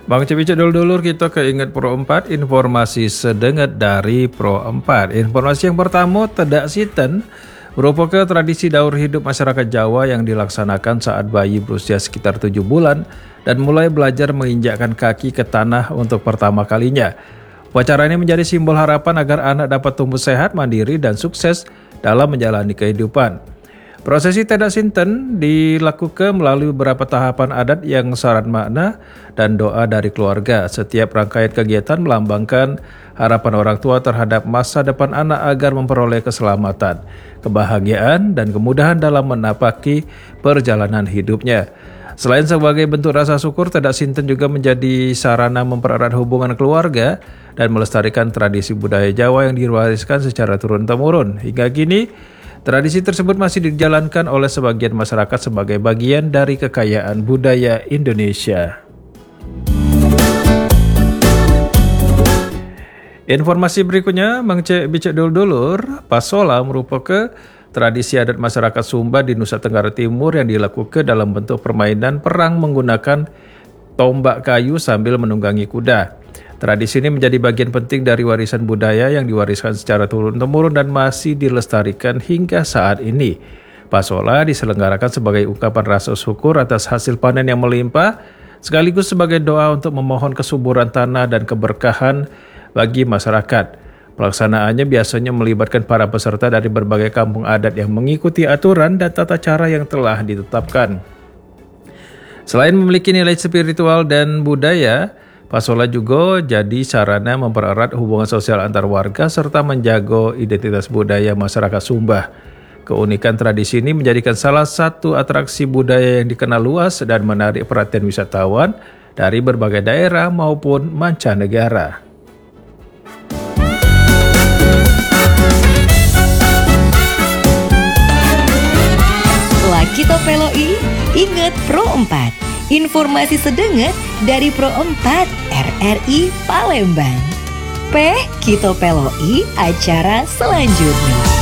Bang Cebice dulur-dulur, kita keinget Pro 4, informasi sedenget dari Pro 4. Informasi yang pertama, Tedak Siten merupakan tradisi daur hidup masyarakat Jawa yang dilaksanakan saat bayi berusia sekitar 7 bulan dan mulai belajar menginjakkan kaki ke tanah untuk pertama kalinya. Upacara ini menjadi simbol harapan agar anak dapat tumbuh sehat, mandiri, dan sukses dalam menjalani kehidupan. Prosesi Tedak Siten dilakukan melalui beberapa tahapan adat yang syarat makna dan doa dari keluarga. Setiap rangkaian kegiatan melambangkan harapan orang tua terhadap masa depan anak agar memperoleh keselamatan, kebahagiaan, dan kemudahan dalam menapaki perjalanan hidupnya. Selain sebagai bentuk rasa syukur, Tedak Siten juga menjadi sarana mempererat hubungan keluarga dan melestarikan tradisi budaya Jawa yang diwariskan secara turun-temurun. Hingga kini, tradisi tersebut masih dijalankan oleh sebagian masyarakat sebagai bagian dari kekayaan budaya Indonesia. Informasi berikutnya, Mang Cek Bicek dulur-dulur, Pasola merupakan tradisi adat masyarakat Sumba di Nusa Tenggara Timur yang dilakukan dalam bentuk permainan perang menggunakan tombak kayu sambil menunggangi kuda. Tradisi ini menjadi bagian penting dari warisan budaya yang diwariskan secara turun-temurun dan masih dilestarikan hingga saat ini. Pasola diselenggarakan sebagai ungkapan rasa syukur atas hasil panen yang melimpah, sekaligus sebagai doa untuk memohon kesuburan tanah dan keberkahan bagi masyarakat. Pelaksanaannya biasanya melibatkan para peserta dari berbagai kampung adat yang mengikuti aturan dan tata cara yang telah ditetapkan. Selain memiliki nilai spiritual dan budaya, Pasola juga jadi sarana mempererat hubungan sosial antar warga serta menjaga identitas budaya masyarakat Sumba. Keunikan tradisi ini menjadikan salah satu atraksi budaya yang dikenal luas dan menarik perhatian wisatawan dari berbagai daerah maupun mancanegara. Kita Peloi, ingat Pro 4. Informasi sedenget dari Pro 4 RRI Palembang. Kita Peloi acara selanjutnya.